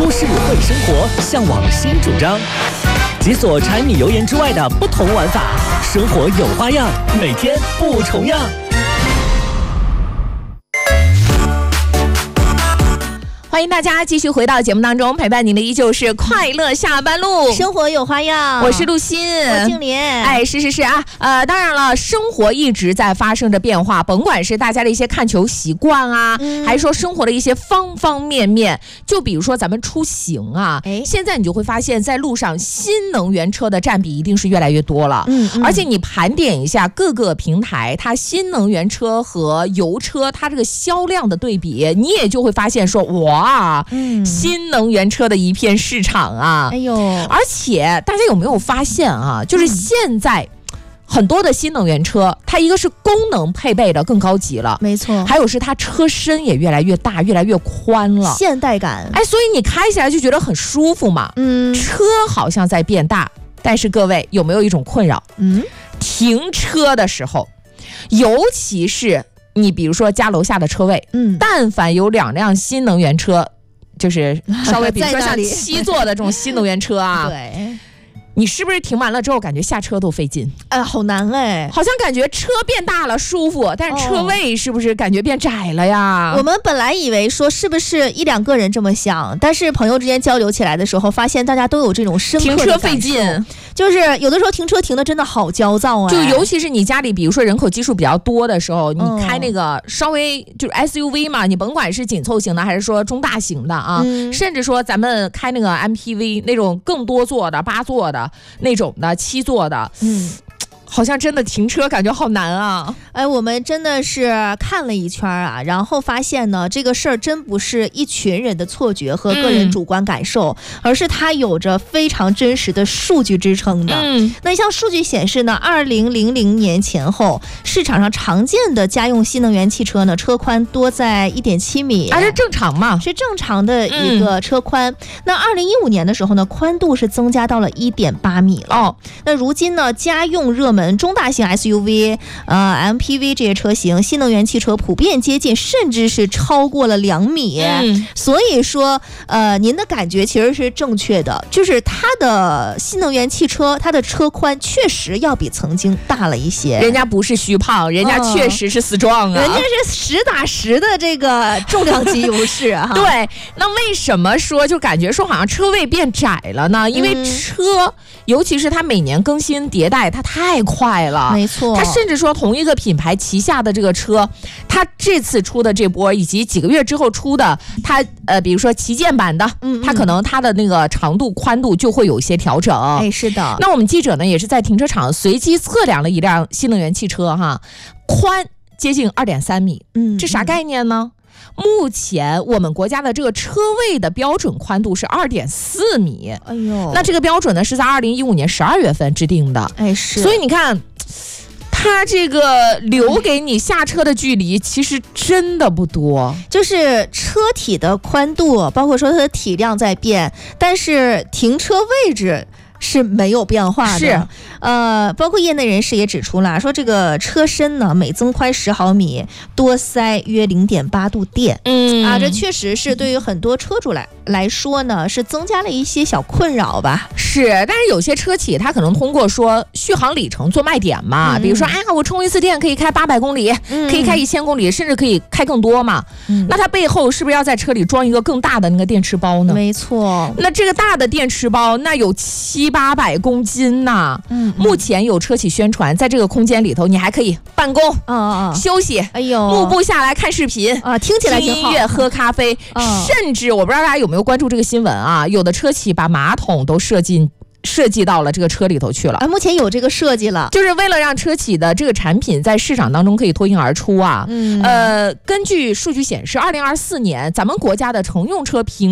都市会生活，向往新主张，解锁柴米油盐之外的不同玩法，生活有花样，每天不重样。 欢迎大家继续回到节目当中，陪伴您的依旧是快乐下班路， 生活有花样。 我是陆欣， 我静莲。 哎，是啊，当然了，生活一直在发生着变化，甭管是大家的一些看球习惯啊，还是说生活的一些方方面面，就比如说咱们出行啊，现在你就会发现，在路上新能源车的占比一定是越来越多了。而且你盘点一下各个平台，它新能源车和油车它这个销量的对比，你也就会发现说，哇。新能源车的一片市场啊！哎呦，而且大家有没有发现啊？就是现在很多的新能源车，它一个是功能配备的更高级了， 没错， 还有是它车身也越来越大、越来越宽了， 现代感。 哎，所以你开起来就觉得很舒服嘛。车好像在变大，但是各位有没有一种困扰？停车的时候，尤其是你比如说家楼下的车位，但凡有2辆新能源车，就是稍微比如说像7座的这种新能源车啊， 对， 你是不是停完了之后感觉下车都费劲？ 好难哎， 好像感觉车变大了舒服，但是车位是不是感觉变窄了呀？ 我们本来以为说是不是1-2个人这么想，但是朋友之间交流起来的时候，发现大家都有这种深刻的感受。 停车费劲， 就是有的时候停车停的真的好焦躁啊！ 就尤其是你家里比如说人口基数比较多的时候，你开那个稍微就是 SUV 嘛，你甭管是紧凑型的还是说中大型的啊，甚至说咱们开那个 MPV 那种更多座的8座的那种的7座的，好像真的停车感觉好难啊！ 哎，我们真的是看了一圈啊，然后发现呢，这个事儿真不是一群人的错觉和个人主观感受，而是它有着非常真实的数据支撑的。那像数据显示呢，2000年前后，市场上常见的家用新能源汽车呢，车宽多在1.7米， 这正常嘛？ 是正常的一个车宽。那2015年的时候呢，宽度是增加到了1.8米了。那如今呢，家用热门中大型 SUV、MPV 这些车型，新能源汽车普遍接近，甚至是超过了2米。所以说，您的感觉其实是正确的，就是它的新能源汽车，它的车宽确实要比曾经大了一些。 人家不是虚胖，人家确实是strong啊， 人家是实打实的这个重量级优势啊。 对，那为什么说就感觉说好像车位变窄了呢？因为车，尤其是它每年更新迭代，它太快了， 没错。 它甚至说同一个品牌旗下的这个车，它这次出的这波以及几个月之后出的，它比如说旗舰版的，它可能它的那个长度宽度就会有一些调整。 哎，是的。 那我们记者呢也是在停车场随机测量了一辆新能源汽车哈，宽接近2.3米，这啥概念呢？目前我们国家的这个车位的标准宽度是2.4米，哎呦，那这个标准呢是在2015年12月份制定的， 哎是， 所以你看，它这个留给你下车的距离其实真的不多， 就是车体的宽度，包括说它的体量在变，但是停车位置是没有变化的。 是， 包括业内人士也指出了，说这个车身呢每增宽10毫米，多塞约0.8度电。这确实是对于很多车主来说呢，是增加了一些小困扰吧。 是，但是有些车企它可能通过说续航里程做卖点嘛，比如说我充一次电可以开800公里，可以开1000公里，甚至可以开更多嘛。那它背后是不是要在车里装一个更大的那个电池包呢？ 没错。 那这个大的电池包那有700-800公斤呐。目前有车企宣传，在这个空间里头，你还可以办公、休息，幕布下来看视频听起来挺好， 听音乐、喝咖啡，甚至我不知道大家有没有关注这个新闻啊？有的车企把马桶都设计到了这个车里头去了。 目前有这个设计了， 就是为了让车企的这个产品在市场当中可以脱颖而出啊。根据数据显示，2024年咱们国家的乘用车平